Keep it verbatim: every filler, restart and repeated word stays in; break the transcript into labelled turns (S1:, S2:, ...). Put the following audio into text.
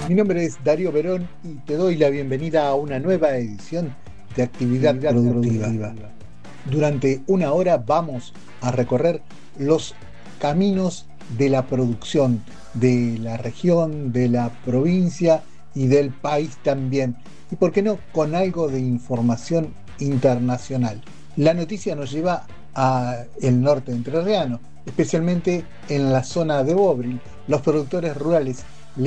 S1: Mi nombre es Darío Verón y te doy la bienvenida a una nueva edición de Actividad, Actividad productiva. productiva. Durante una hora vamos a recorrer los caminos de la producción de la región, de la provincia y del país también. Y por qué no, con algo de información internacional. La noticia nos lleva al norte entrerriano, especialmente en la zona de Bobril. Los productores rurales